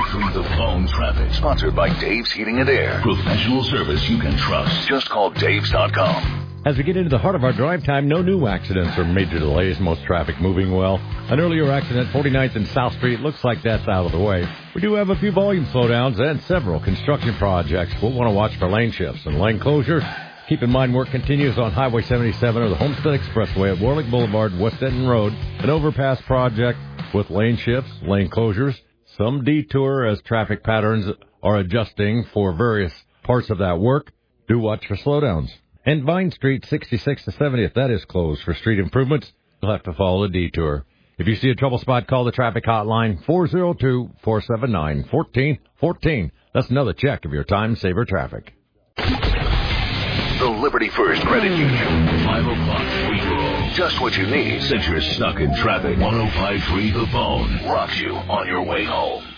1053 The Phone traffic. Sponsored by Dave's Heating and Air. Professional service you can trust. Just call Daves.com. As we get into the heart of our drive time, no new accidents or major delays. Most traffic moving well. An earlier accident, 49th and South Street, looks like that's out of the way. We do have a few volume slowdowns and several construction projects. We'll want to watch for lane shifts and lane closures. Keep in mind work continues on Highway 77 or the Homestead Expressway at Warlick Boulevard, West Denton Road. An overpass project with lane shifts, lane closures, some detour as traffic patterns are adjusting for various parts of that work. Do watch for slowdowns. And Vine Street, 66 to 70th, that is closed for street improvements. You'll have to follow the detour. If you see a trouble spot, call the traffic hotline, 402-479-1414. That's another check of your time-saver traffic. The Liberty First Credit Union. 5 o'clock free-for-all. Just what you need since you're stuck in traffic. 105.3 The Phone rocks you on your way home.